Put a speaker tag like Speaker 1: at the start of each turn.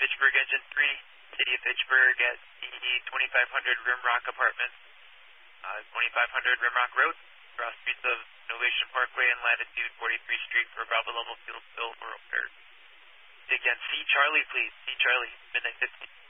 Speaker 1: Fitchburg Engine 3, City of Fitchburg at the 2500 Rimrock Apartments, 2500 Rimrock Road, cross streets of Innovation Parkway and latitude 43th Street for Bravo level fuel spill for repairs. Again, C. Charlie, please. C. Charlie, midnight 15.